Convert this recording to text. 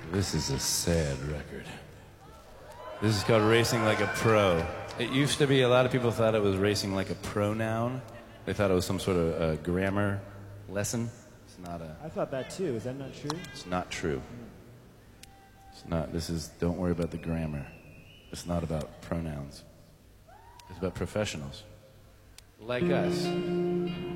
This is a sad record. This is called Racing Like a Pro. It used to be, a lot of people thought it was racing like a pronoun. They thought it was some sort of grammar lesson. It's not a... I thought that too. Is that not true? It's not true. It's not. This is, don't worry about the grammar. It's not about pronouns. It's about professionals. Like us.